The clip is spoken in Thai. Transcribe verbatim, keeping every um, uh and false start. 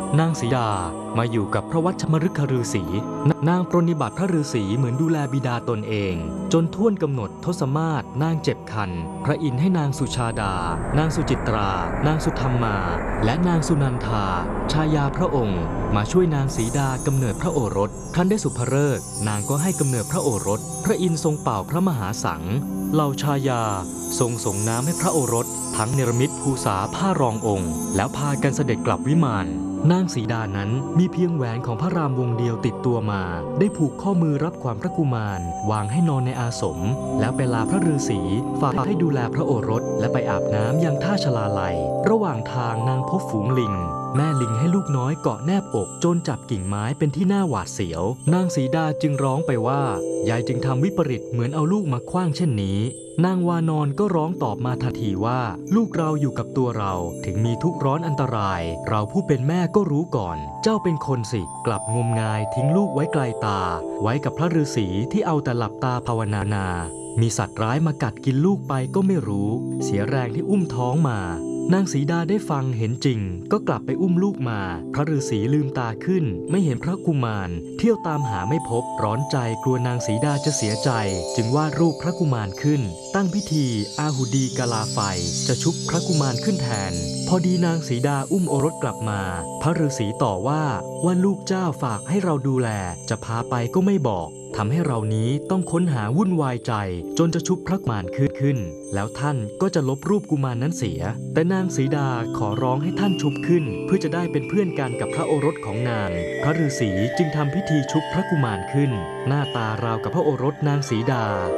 นางสีดามาอยู่กับพระวัชมฤคฤาษีนางปรนนิบัติพระฤาษีเหมือนดูแลบิดาตนเองจนท่วนกำหนดทศมาศนางเจ็บคันพระอินทร์ให้นางสุชาดานางสุจิตรา นางสุธรรมา และนางสุนันทาชายาพระองค์มาช่วยนางสีดากำเนิดพระโอรสครั้นได้สุภฤกษ์นางก็ให้กำเนิดพระโอรสพระอินทร์ทรงเป่าพระมหาสังเหล่าชายาทรงส่งน้ำให้พระโอรสทั้งเนรมิตภูษาผ้ารององค์แล้วพากันเสด็จกลับวิมานนางสีดานั้นมีเพียงแหวนของพระรามวงเดียวติดตัวมาได้ผูกข้อมือรับความพระกุมารวางให้นอนในอาสมแล้วไปลาพระฤาษีฝากให้ดูแลพระโอรสและไปอาบน้ำยังท่าชลาลัยระหว่างทางนางพบฝูงลิงแม่ลิงให้ลูกน้อยเกาะแนบอกจนจับกิ่งไม้เป็นที่น่าหวาดเสียวนางสีดาจึงร้องไปว่ายายจึงทำวิปริตเหมือนเอาลูกมาขว้างเช่นนี้นางวานอนก็ร้องตอบมาทันทีว่าลูกเราอยู่กับตัวเราถึงมีทุกข์ร้อนอันตรายเราผู้เป็นแม่ก็รู้ก่อนเจ้าเป็นคนสิกลับงมงายทิ้งลูกไว้ไกลตาไว้กับพระฤาษีที่เอาแต่หลับตาภาวนานามีสัตว์ร้ายมากัดกินลูกไปก็ไม่รู้เสียแรงที่อุ้มท้องมานางสีดาได้ฟังเห็นจริงก็กลับไปอุ้มลูกมาพระฤาษีลืมตาขึ้นไม่เห็นพระกุมารเที่ยวตามหาไม่พบร้อนใจกลัวนางสีดาจะเสียใจจึงวาดรูปพระกุมารขึ้นตั้งพิธีอาหุดีกาลาไฟจะชุบพระกุมารขึ้นแทนพอดีนางสีดาอุ้มโอรสกลับมาพระฤาษีต่อว่าว่าลูกเจ้าฝากให้เราดูแลจะพาไปก็ไม่บอกทำให้เรานี้ต้องค้นหาวุ่นวายใจจนจะชุบพระกุมารขึ้นขึ้นแล้วท่านก็จะลบรูปกุมารนั้นเสียแต่นางสีดาขอร้องให้ท่านชุบขึ้นเพื่อจะได้เป็นเพื่อนกันกับพระโอรสของนางพระฤาษีจึงทำพิธีชุบพระกุมารขึ้นหน้าตาราวกับพระโอรสนางสีดา